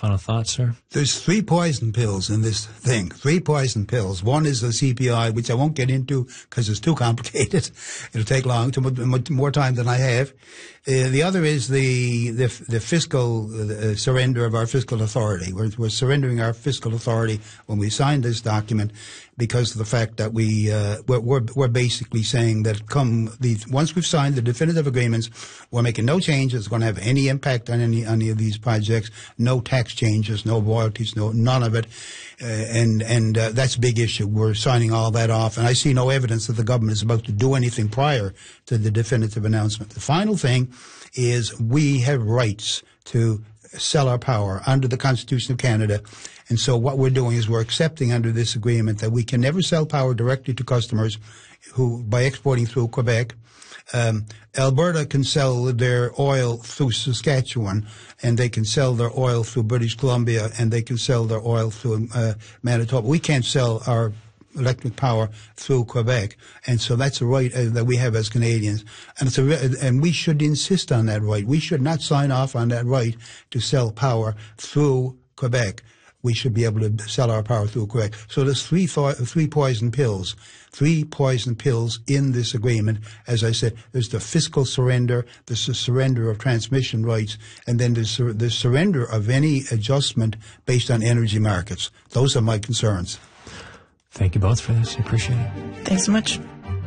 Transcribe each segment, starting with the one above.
final thoughts, sir? There's 3 poison pills in this thing. 3 poison pills. One is the CPI, which I won't get into because it's too complicated. It'll take more time than I have. The other is the fiscal surrender of our fiscal authority. We're surrendering our fiscal authority when we signed this document because of the fact that we're basically saying that once we've signed the definitive agreements, we're making no changes. It's going to have any impact on any of these projects. No tax changes, no royalties, none of it. And that's a big issue. We're signing all that off, and I see no evidence that the government is about to do anything prior to the definitive announcement. The final thing is we have rights to sell our power under the Constitution of Canada. And so what we're doing is we're accepting under this agreement that we can never sell power directly to customers by exporting through Quebec. Alberta can sell their oil through Saskatchewan, and they can sell their oil through British Columbia, and they can sell their oil through Manitoba. We can't sell our electric power through Quebec, and so that's a right that we have as Canadians, and we should insist on that right. We should not sign off on that right to sell power through Quebec. We should be able to sell our power through Quebec. So there's three poison pills. 3 poison pills in this agreement. As I said, there's the fiscal surrender, there's the surrender of transmission rights, and then there's the surrender of any adjustment based on energy markets. Those are my concerns. Thank you both for this. I appreciate it. Thanks so much.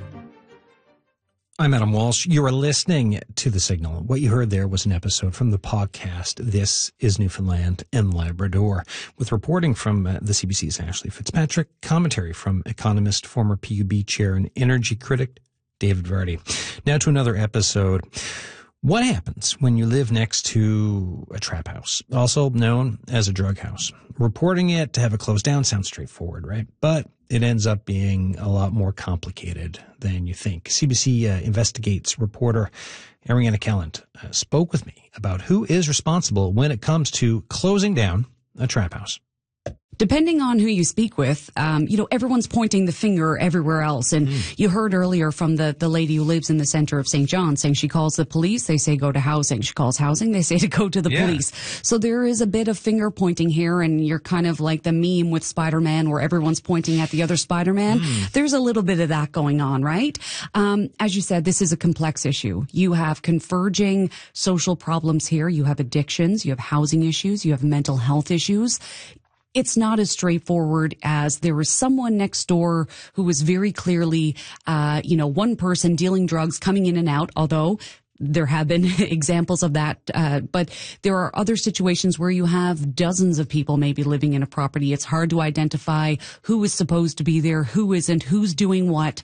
I'm Adam Walsh. You are listening to The Signal. What you heard there was an episode from the podcast This is Newfoundland and Labrador, with reporting from the CBC's Ashley Fitzpatrick, commentary from economist, former PUB chair and energy critic David Vardy. Now to another episode. What happens when you live next to a trap house, also known as a drug house? Reporting it to have it closed down sounds straightforward, right? But it ends up being a lot more complicated than you think. CBC Investigates reporter Ariana Kelland spoke with me about who is responsible when it comes to closing down a trap house. Depending on who you speak with, everyone's pointing the finger everywhere else. And you heard earlier from the lady who lives in the center of St. John saying she calls the police, they say go to housing. She calls housing, they say to go to the police. So there is a bit of finger pointing here, and you're kind of like the meme with Spider-Man where everyone's pointing at the other Spider-Man. There's a little bit of that going on, right? As you said, this is a complex issue. You have converging social problems here. You have addictions, you have housing issues, you have mental health issues. It's not as straightforward as there was someone next door who was very clearly, one person dealing drugs coming in and out, although there have been examples of that. But there are other situations where you have dozens of people maybe living in a property. It's hard to identify who is supposed to be there, who isn't, who's doing what.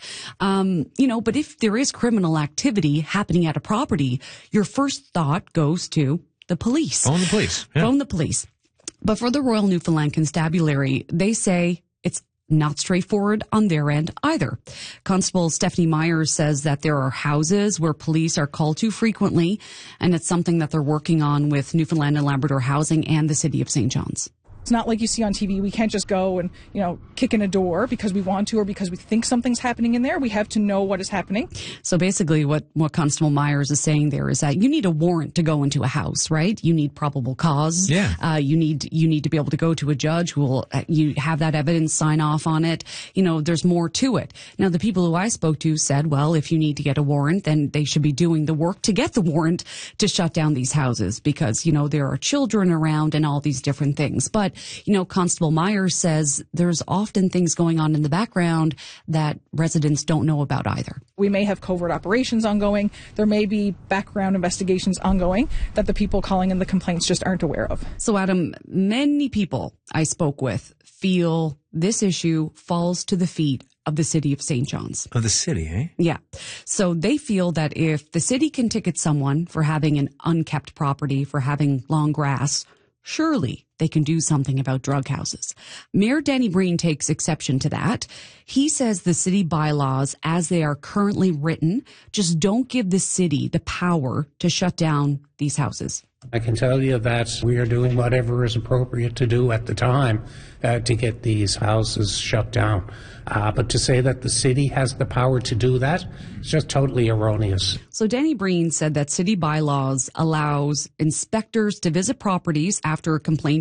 But if there is criminal activity happening at a property, your first thought goes to the police. Phone the police. Yeah. Phone the police. But for the Royal Newfoundland Constabulary, they say it's not straightforward on their end either. Constable Stephanie Myers says that there are houses where police are called to frequently, and it's something that they're working on with Newfoundland and Labrador Housing and the City of St. John's. It's not like you see on TV. We can't just go and, kick in a door because we want to or because we think something's happening in there. We have to know what is happening. So basically what Constable Myers is saying there is that you need a warrant to go into a house, right? You need probable cause. Yeah. You need to be able to go to a judge who will you have that evidence, sign off on it. There's more to it. Now, the people who I spoke to said, well, if you need to get a warrant, then they should be doing the work to get the warrant to shut down these houses because, there are children around and all these different things. But Constable Myers says there's often things going on in the background that residents don't know about either. We may have covert operations ongoing. There may be background investigations ongoing that the people calling in the complaints just aren't aware of. So, Adam, many people I spoke with feel this issue falls to the feet of the City of St. John's. Of the city, eh? Yeah. So they feel that if the city can ticket someone for having an unkept property, for having long grass, surely they can do something about drug houses. Mayor Danny Breen takes exception to that. He says the city bylaws, as they are currently written, just don't give the city the power to shut down these houses. I can tell you that we are doing whatever is appropriate to do at the time to get these houses shut down. But to say that the city has the power to do that is just totally erroneous. So Danny Breen said that city bylaws allows inspectors to visit properties after a complaint